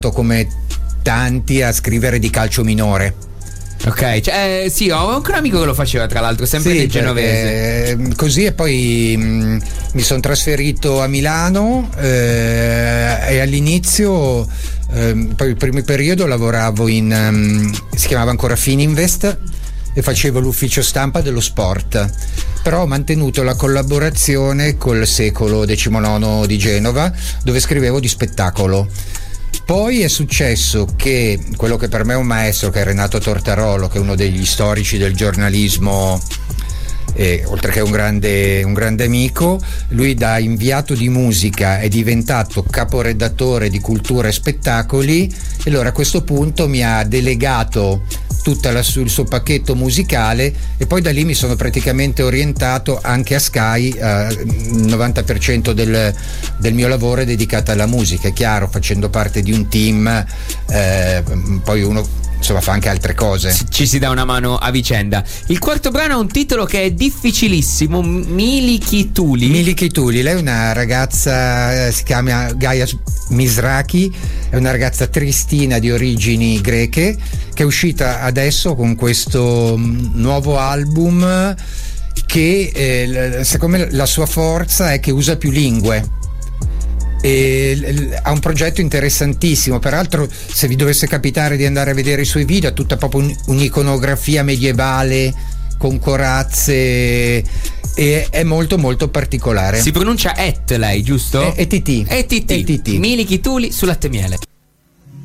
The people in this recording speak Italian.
come tanti a scrivere di calcio minore. Ok, cioè, sì, ho anche un amico che lo faceva, tra l'altro, sempre nel genovese. Così, e poi mi sono trasferito a Milano e all'inizio, poi il primo periodo lavoravo si chiamava ancora Fininvest e facevo l'ufficio stampa dello sport, però ho mantenuto la collaborazione col Secolo XIX di Genova, dove scrivevo di spettacolo. Poi è successo che quello che per me è un maestro, che è Renato Tortarolo, che è uno degli storici del giornalismo, oltre che un grande amico, lui da inviato di musica è diventato caporedattore di cultura e spettacoli, e allora a questo punto mi ha delegato tutto il suo pacchetto musicale, e poi da lì mi sono praticamente orientato anche a Sky. Il 90% del mio lavoro è dedicato alla musica, è chiaro, facendo parte di un team, poi uno insomma fa anche altre cose. Ci si dà una mano a vicenda. Il quarto brano ha un titolo che è difficilissimo, Miliki Tuli. Lei è una ragazza, si chiama Gaia Misraki, è una ragazza tristina di origini greche, che è uscita adesso con questo nuovo album che secondo me la sua forza è che usa più lingue. E ha un progetto interessantissimo, peraltro se vi dovesse capitare di andare a vedere i suoi video, ha tutta proprio un'iconografia medievale con corazze, e è molto molto particolare. Si pronuncia lei, giusto? ETT. Miliki Tuli su Latte Miele.